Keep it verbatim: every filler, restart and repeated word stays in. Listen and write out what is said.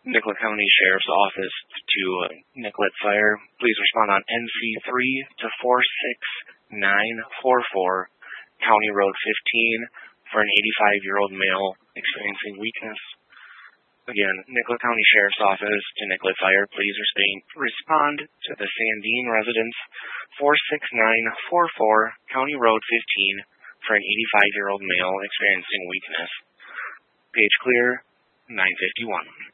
Nicollet County Sheriff's Office to uh, Nicollet Fire. Please respond on N C three to four six nine four four, County Road fifteen, for an eighty-five-year-old male experiencing weakness. Again, Nicollet County Sheriff's Office to Nicollet Fire. Please respond to the Sandine residence, four six nine four four, County Road fifteen, for an eighty-five-year-old male experiencing weakness. Page clear, nine fifty-one.